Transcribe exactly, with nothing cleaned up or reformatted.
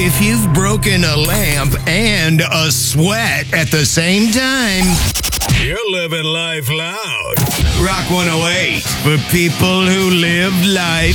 If you've broken a lamp and a sweat at the same time, you're living life loud. Rock one oh eight for people who live life